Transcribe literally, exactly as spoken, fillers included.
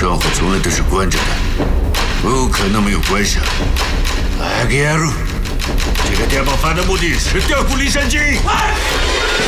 窗户从来都是关着的，不可能没有关上。来，给亚鲁，这个电报发的目的是调虎离山计。